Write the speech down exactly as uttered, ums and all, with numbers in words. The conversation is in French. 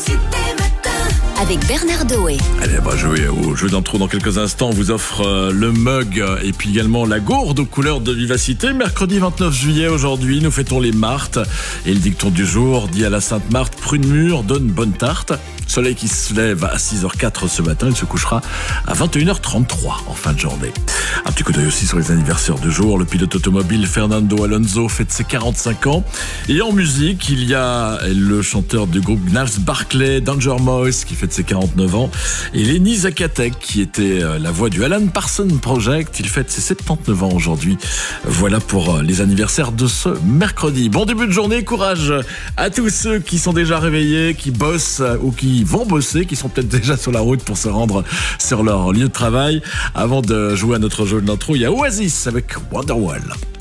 Avec Bernard Doé. Allez, on va jouer au jeu d'intro dans quelques instants. On vous offre euh, le mug et puis également la gourde aux couleurs de vivacité. Mercredi vingt-neuf juillet, aujourd'hui, nous fêtons les Martes. Et le dicton du jour dit à la Sainte Marthe, prune mûre, donne bonne tarte. Soleil qui se lève à six heures quatre ce matin, il se couchera à vingt et une heures trente-trois en fin de journée. Un petit coup d'œil aussi sur les anniversaires du jour. Le pilote automobile Fernando Alonso fête ses quarante-cinq ans. Et en musique, il y a le chanteur du groupe Gnarls Barkley, Danger Mouse, qui fête ses quarante-neuf ans. Et Lenny Zakatek, qui était la voix du Alan Parsons Project, il fête ses soixante-dix-neuf ans aujourd'hui. Voilà pour les anniversaires de ce mercredi. Bon début de journée, courage à tous ceux qui sont déjà réveillés, qui bossent ou qui vont bosser, qui sont peut-être déjà sur la route pour se rendre sur leur lieu de travail. Avant de jouer à notre jeu d'intro, il y a Oasis avec Wonderwall.